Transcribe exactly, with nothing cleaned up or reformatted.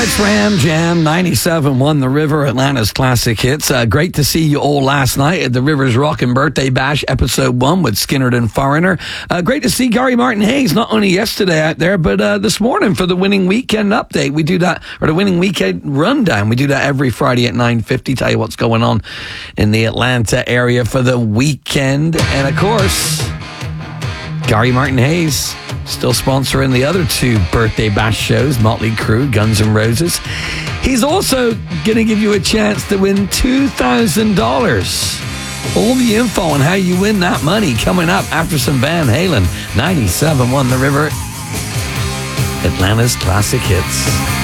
It's Ram Jam ninety-seven point one The River, Atlanta's classic hits. Uh, great to see you all last night at the Rivers Rockin' Birthday Bash, episode one with Skinner and Foreigner. Uh, great to see Gary Martin Hayes, not only yesterday out there, but uh, this morning for the winning weekend update. We do that, or the winning weekend rundown. We do that every Friday at nine fifty. Tell you what's going on in the Atlanta area for the weekend. And of course, Gary Martin Hayes still sponsoring the other two birthday bash shows, Motley Crue, Guns N' Roses. He's also going to give you a chance to win two thousand dollars. All the info on how you win that money coming up after some Van Halen. ninety-seven point one The River, Atlanta's classic hits.